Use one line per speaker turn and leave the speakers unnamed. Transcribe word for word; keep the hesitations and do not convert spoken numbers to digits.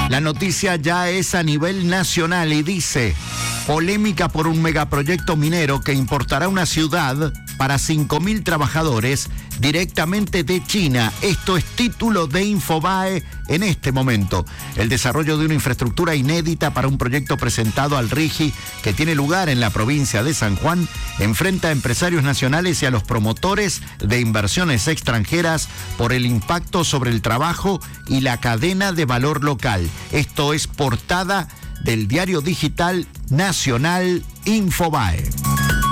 La noticia ya es a nivel nacional y dice: polémica por un megaproyecto minero que importará una ciudad para cinco mil trabajadores directamente de China. Esto es título de Infobae en este momento. El desarrollo de una infraestructura inédita para un proyecto presentado al RIGI que tiene lugar en la provincia de San Juan enfrenta a empresarios nacionales y a los promotores de inversiones extranjeras por el impacto sobre el trabajo y la cadena de valor local. Esto es portada del diario digital nacional Infobae.